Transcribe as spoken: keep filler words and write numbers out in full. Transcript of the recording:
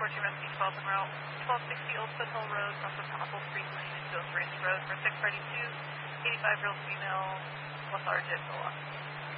Team Rescue twelve en route, twelve sixty Old Foothill Road, north of Apple Street Lane, and Ghost Ranch Road for six thirty-two, eighty-five year old female, lethargic, go on.